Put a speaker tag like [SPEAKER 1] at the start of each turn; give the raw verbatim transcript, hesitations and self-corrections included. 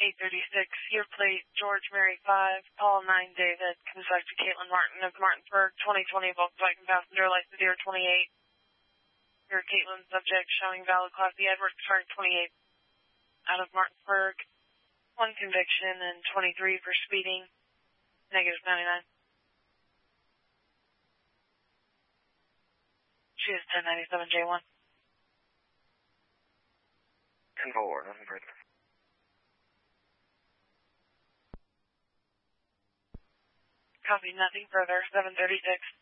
[SPEAKER 1] eight thirty-six, your plate, George Mary five, Paul nine David, comes back to Caitlin Martin of Martinsburg, twenty twenty Volkswagen passenger, license zero twenty-eight. Your Caitlin subject showing valid Class B Edwards, turn twenty-eight out of Martinsburg. One conviction and twenty-three for speeding, negative ninety-nine. She is ten ninety-seven J one.
[SPEAKER 2] ten four, nothing further.
[SPEAKER 1] Copy, nothing further, seven thirty-six.